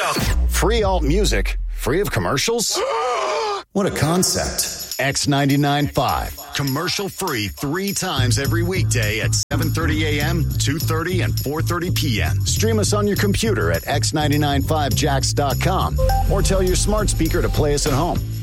go. Free alt music, free of commercials? What a concept. X99.5. Commercial free 3 times every weekday at 7:30 a.m., 2:30, and 4:30 p.m. Stream us on your computer at x995jax.com or tell your smart speaker to play us at home.